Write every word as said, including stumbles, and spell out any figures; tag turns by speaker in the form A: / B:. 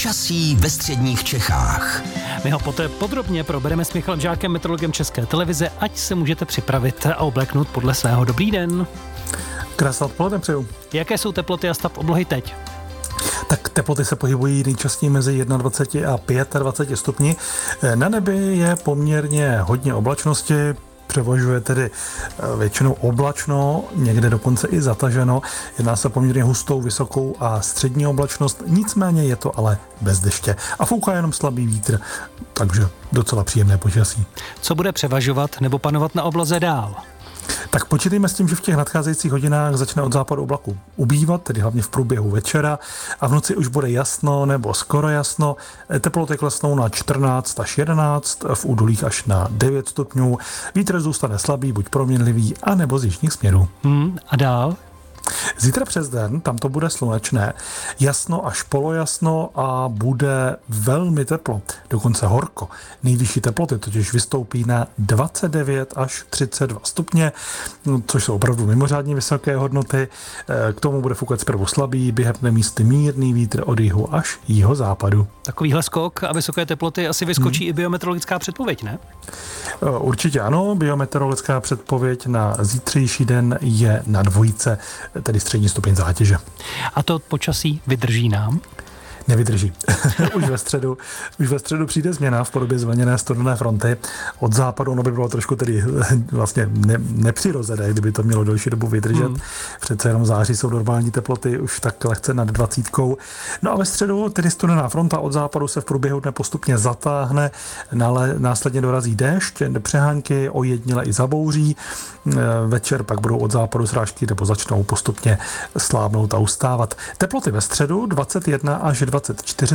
A: Počasí ve středních Čechách.
B: My ho poté podrobně probereme s Michalem Žákem, meteorologem České televize, ať se můžete připravit a obleknout podle svého. Dobrý den.
C: Krásné odpoledne přeju.
B: Jaké jsou teploty a stav oblohy teď?
C: Tak teploty se pohybují nejčastěji mezi dvacet jedna a dvacet pět stupni. Na nebi je poměrně hodně oblačnosti, převažuje tedy většinou oblačno, někde dokonce i zataženo. Jedná se poměrně hustou, vysokou a střední oblačnost, nicméně je to ale bez deště. A fouká jenom slabý vítr, takže docela příjemné počasí.
B: Co bude převažovat nebo panovat na obloze dál?
C: Tak počítejme s tím, že v těch nadcházejících hodinách začne od západu oblaku ubývat, tedy hlavně v průběhu večera, a v noci už bude jasno nebo skoro jasno. Teploty klesnou na čtrnáct až jedenáct, v údolích až na devět stupňů. Vítr zůstane slabý, buď proměnlivý, anebo z jižních směrů.
B: Hmm, a dál?
C: Zítra přes den, tam to bude slunečné, jasno až polojasno a bude velmi teplo, dokonce horko. Nejvyšší teploty totiž vystoupí na dvacet devět až třicet dva stupně, což jsou opravdu mimořádně vysoké hodnoty. K tomu bude foukat zprvu slabý, během místy mírný vítr od jihu až jihozápadu.
B: Takovýhle skok a vysoké teploty asi vyskočí hmm. i biometeorologická předpověď, ne?
C: Určitě ano, biometeorologická předpověď na zítřejší den je na dvojce, tedy střední stupeň zátěže.
B: A to počasí vydrží nám?
C: Nevydrží. už ve středu, už ve středu přijde změna v podobě zvlněné studené fronty. Od západu ono by bylo trošku tedy vlastně ne, nepřirozené, kdyby to mělo delší dobu vydržet. Hmm. Přece jenom září jsou normální teploty už tak lehce nad dvacítkou. No a ve středu tedy studená fronta od západu se v průběhu dne postupně zatáhne, nále, následně dorazí déšť, přehánky ojediněle i zabouří. Večer pak budou od západu srážky nebo začnou postupně slábnout a ustávat. Teploty ve středu dvacet jedna až dvacet čtyři